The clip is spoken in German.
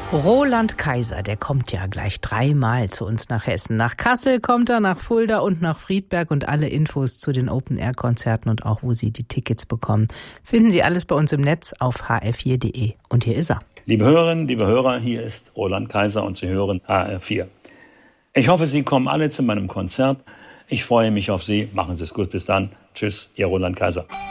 Roland Kaiser, der kommt ja gleich 3-mal zu uns nach Hessen. Nach Kassel kommt er, nach Fulda und nach Friedberg, und alle Infos zu den Open-Air-Konzerten und auch, wo Sie die Tickets bekommen, finden Sie alles bei uns im Netz auf hr4.de. Und hier ist er. Liebe Hörerinnen, liebe Hörer, hier ist Roland Kaiser und Sie hören HR4. Ich hoffe, Sie kommen alle zu meinem Konzert. Ich freue mich auf Sie. Machen Sie es gut. Bis dann. Tschüss, Ihr Roland Kaiser.